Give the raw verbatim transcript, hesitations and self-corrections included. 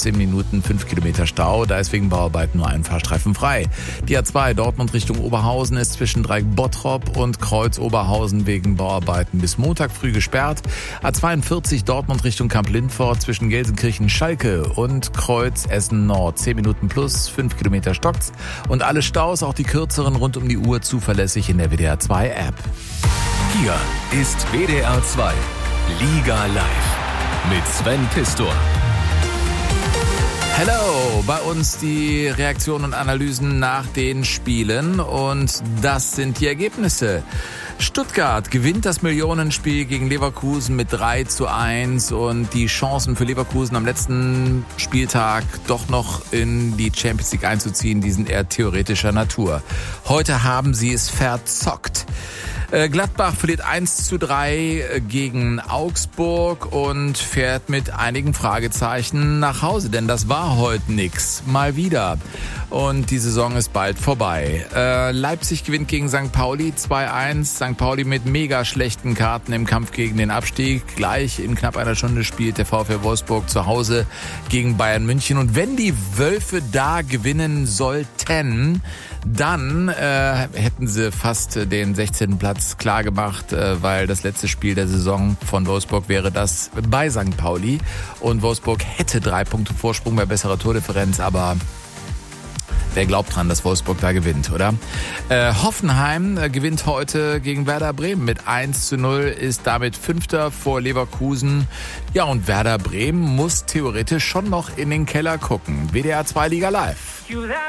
fünfzehn Minuten, fünf Kilometer Stau. Da ist wegen Bauarbeiten nur ein Fahrstreifen frei. Die A zwei Dortmund Richtung Oberhausen ist zwischen Dreieck Bottrop und Kreuz Oberhausen wegen Bauarbeiten bis Montag früh gesperrt. A zweiundvierzig Dortmund Richtung Kamp-Lindfort zwischen Gelsenkirchen-Schalke und Kreuz Essen Nord. zehn Minuten plus, fünf Kilometer stockt's. Und alle Staus, auch die kürzeren, rund um die Uhr zuverlässig in der W D R zwei App. Hier ist W D R zwei Liga Live mit Sven Pistor. Hello, bei uns die Reaktionen und Analysen nach den Spielen und das sind die Ergebnisse. Stuttgart gewinnt das Millionenspiel gegen Leverkusen mit drei zu eins und die Chancen für Leverkusen am letzten Spieltag doch noch in die Champions League einzuziehen, die sind eher theoretischer Natur. Heute haben sie es verzockt. Gladbach verliert eins zu drei gegen Augsburg und fährt mit einigen Fragezeichen nach Hause, denn das war heute nix. Mal wieder. Und die Saison ist bald vorbei. Äh, Leipzig gewinnt gegen Sankt Pauli zwei eins. Sankt Pauli mit mega schlechten Karten im Kampf gegen den Abstieg. Gleich in knapp einer Stunde spielt der VfL Wolfsburg zu Hause gegen Bayern München. Und wenn die Wölfe da gewinnen sollten, dann äh, hätten sie fast den sechzehnten Platz klar gemacht, äh, weil das letzte Spiel der Saison von Wolfsburg wäre das bei Sankt Pauli. Und Wolfsburg hätte drei Punkte Vorsprung bei besserer Tordifferenz, aber wer glaubt dran, dass Wolfsburg da gewinnt, oder? Äh, Hoffenheim äh, gewinnt heute gegen Werder Bremen mit eins zu null, ist damit Fünfter vor Leverkusen. Ja, und Werder Bremen muss theoretisch schon noch in den Keller gucken. W D R zwei Liga Live.